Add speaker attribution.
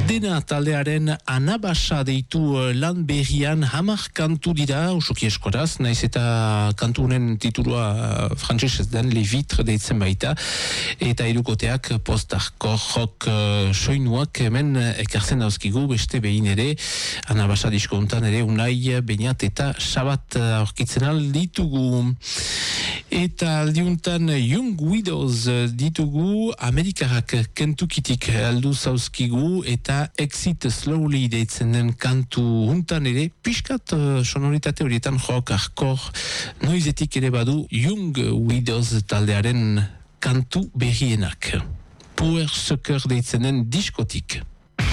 Speaker 1: Dena taldearen anabasa deitu lan berrian 10 kantu dira, usuki eskoraz, naiz eta kantunen titulua frantsesez den Le Vitre deitzen baita, eta hirukoteak post-hardcore rock soinuak hemen ekartzen dauzkigu, beste behin ere, anabasa disko hontan ere Unai, Beñat eta Sabat aurkitzen ditugu. Eta aldiuntan Young Widows ditugu, Amerikarrak Kentuckytik aldu zauzkigu, eta Exit Slowly deitzen den kantu huntan ere, pixkat sonoritate horietan rock, hardcore, noizetik ere badu Young Widows taldearen kantu berrienak. Power Sucker deitzen den diskotik.